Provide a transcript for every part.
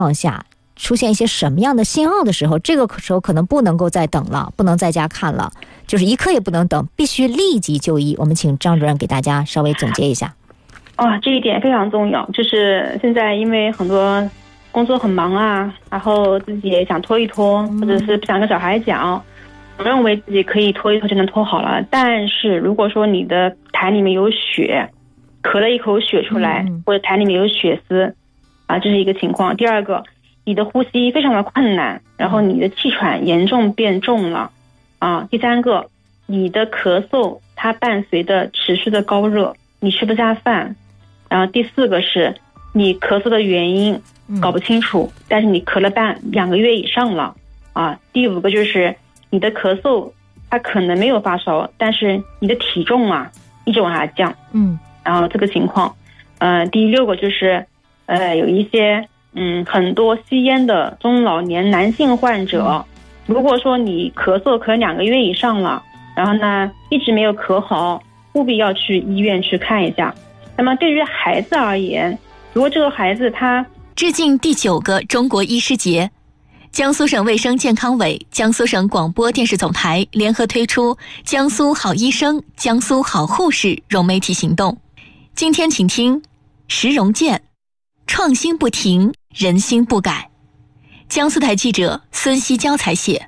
况下出现一些什么样的信号的时候，这个时候可能不能够再等了，不能在家看了，就是一刻也不能等，必须立即就医。我们请张主任给大家稍微总结一下。 这一点非常重要，就是现在因为很多工作很忙啊，然后自己也想拖一拖，或者是不想跟小孩讲，我认为自己可以拖一拖就能拖好了。但是如果说你的痰里面有血，咳了一口血出来，或者痰里面有血丝这是一个情况。第二个，你的呼吸非常的困难，然后你的气喘严重变重了第三个，你的咳嗽它伴随着持续的高热，你吃不下饭。然后第四个是你咳嗽的原因搞不清楚，但是你咳了2个月以上了第五个就是你的咳嗽它可能没有发烧，但是你的体重一直往下降然后这个情况第六个就是有一些很多吸烟的中老年男性患者，如果说你咳2个月以上了，然后呢一直没有咳好，务必要去医院去看一下。那么对于孩子而言，如果这个孩子他致敬第9个中国医师节，江苏省卫生健康委、江苏省广播电视总台联合推出江苏好医生、江苏好护士融媒体行动。今天请听石荣健，创新不停，人心不改。江苏台记者孙希娇采写。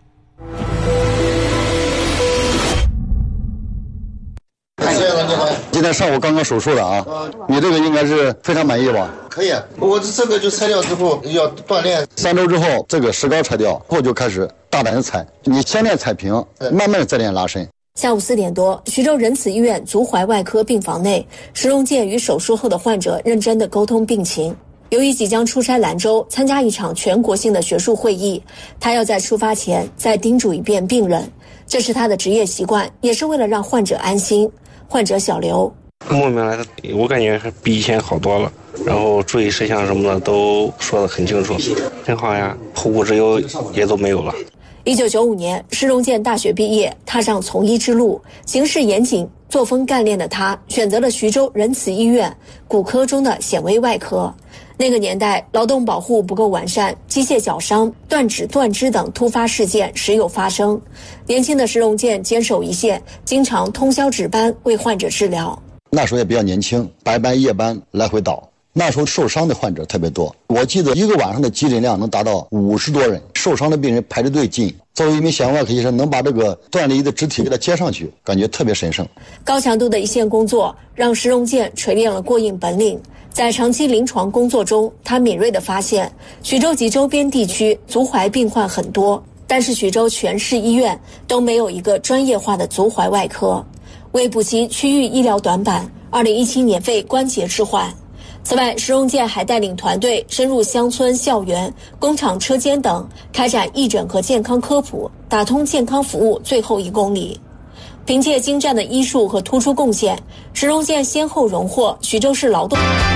今天上午刚刚手术的你这个应该是非常满意吧？ 可以，我这个就拆掉之后要锻炼 ，3周之后这个石膏拆掉后就开始大胆的踩，你先练踩平，慢慢再练拉伸。 下午4点多，徐州仁慈医院足踝外科病房内，石荣健与手术后的患者认真地沟通病情。由于即将出差兰州参加一场全国性的学术会议，他要在出发前再叮嘱一遍病人，这是他的职业习惯，也是为了让患者安心。患者小刘， 慕名来的，我感觉比以前好多了，然后注意事项什么的都说得很清楚，挺好呀，后顾之忧也都没有了。 1995年，石荣健大学毕业，踏上从医之路。行事严谨、作风干练的他，选择了徐州仁慈医院骨科中的显微外科。那个年代，劳动保护不够完善，机械绞伤、断指断肢等突发事件时有发生。年轻的石荣健坚守一线，经常通宵值班为患者治疗。 那时候也比较年轻，白班夜班来回倒。那时候受伤的患者特别多，我记得一个晚上的急诊量能达到50多人，受伤的病人排着队进。作为一名显微外科医生，能把这个断离的肢体给他接上去，感觉特别神圣。 高强度的一线工作让石荣健锤炼了过硬本领。在长期临床工作中，他敏锐地发现，徐州及周边地区足踝病患很多，但是徐州全市医院都没有一个专业化的足踝外科。为补齐区域医疗短板，2017年肺关节置换。此外，石荣健还带领团队深入乡村、校园、工厂车间等，开展义诊和健康科普，打通健康服务最后1公里。凭借精湛的医术和突出贡献，石荣健先后荣获徐州市劳动